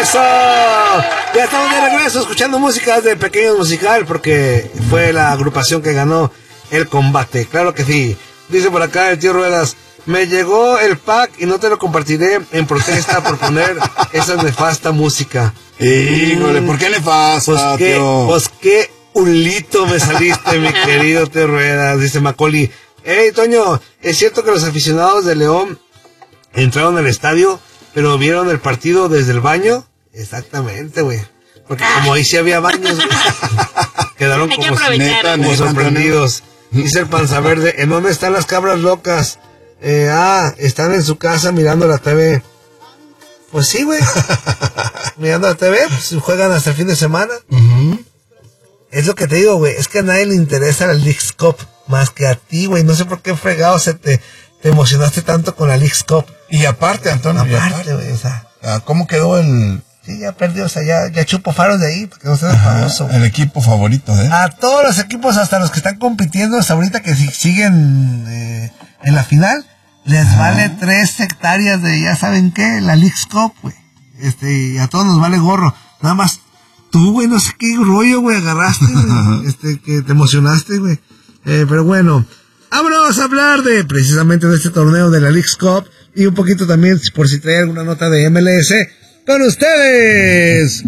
¡Eso! Ya estamos de regreso escuchando música de Pequeños Musical porque fue la agrupación que ganó el combate. Claro que sí. Dice por acá el tío Ruedas: me llegó el pack y no te lo compartiré en protesta por poner esa nefasta música. Híjole, ¿por qué nefasta, tío? Pues qué hulito me saliste, mi querido tío Ruedas, dice Macaulay. Hey, Toño, ¿es cierto que los aficionados de León entraron al estadio, pero vieron el partido desde el baño? Exactamente, güey. Porque como ahí sí había baños, güey, quedaron como sorprendidos. Dice el Panza Verde: ¿en dónde están las cabras locas? Están en su casa mirando la TV. Pues sí, güey. Mirando la TV, pues juegan hasta el fin de semana. Es lo que te digo, güey. Es que a nadie le interesa la Leagues Cup más que a ti, güey. No sé por qué fregado te emocionaste tanto con la Leagues Cup. Y aparte, Antonio. Aparte, güey, o sea. ¿Cómo quedó el...? Sí, ya perdió, o sea, ya chupo faros de ahí, porque no seas famoso. El equipo favorito, A todos los equipos, hasta los que están compitiendo hasta ahorita, que siguen en la final, les vale 3 hectáreas de, ya saben qué, la Leagues Cup, güey. Y a todos nos vale gorro. Nada más, tú, güey, no sé qué rollo, güey, agarraste, güey, que te emocionaste, güey. Pero bueno, vámonos a hablar precisamente de este torneo de la Leagues Cup, y un poquito también, por si trae alguna nota de MLS, con ustedes.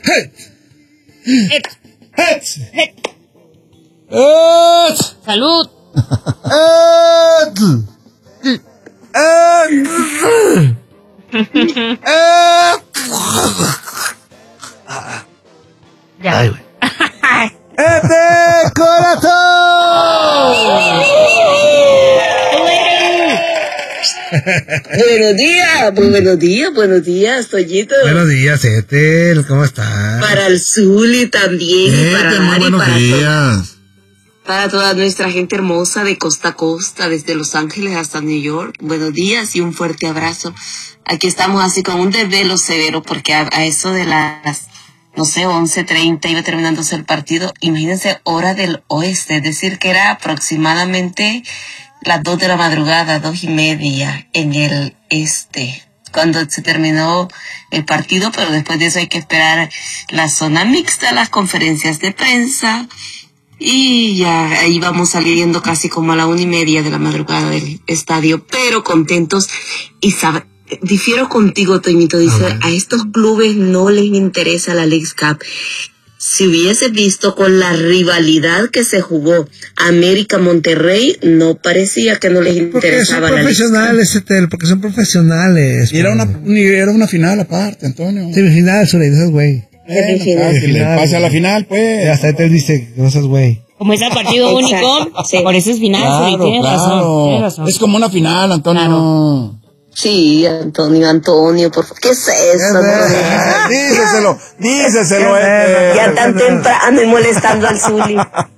¡Salud! Ya. Ay, güey. ¡Este corazón! Buenos días, Toñito. Buenos días, Etel, ¿cómo estás? Para el Zuli también, y para muy buenos días. Para toda nuestra gente hermosa de costa a costa, desde Los Ángeles hasta New York. Buenos días y un fuerte abrazo. Aquí estamos así con un desvelo severo, porque a eso de las, no sé, 11:30 iba terminándose el partido. Imagínense, hora del oeste, es decir, que era aproximadamente las 2 de la madrugada, 2:30 en el este, cuando se terminó el partido, pero después de eso hay que esperar la zona mixta, las conferencias de prensa, y ya ahí vamos saliendo casi como a la 1:30 de la madrugada del estadio, pero contentos. Y difiero contigo, Toñito, dice, a estos clubes no les interesa la Leagues Cup. Si hubiese visto con la rivalidad que se jugó América-Monterrey, no parecía que no les interesaba la Leagues Cup. Porque son profesionales. Y era una final aparte, Antonio. Semifinal, esas güey. Que le pase a la final, pues. Hasta Etel dice que no seas güey. Como es el partido único, sí. Por eso es final, claro, tienes razón. Es como una final, Antonio. Claro. Sí, Antonio, por favor. ¿Qué es eso? Díceselo. Ya tan temprano y molestando al Zuli.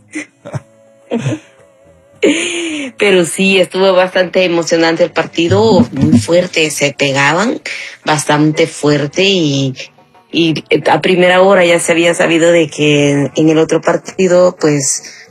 Pero sí, estuvo bastante emocionante el partido, muy fuerte, se pegaban bastante fuerte y a primera hora ya se había sabido de que en el otro partido, pues,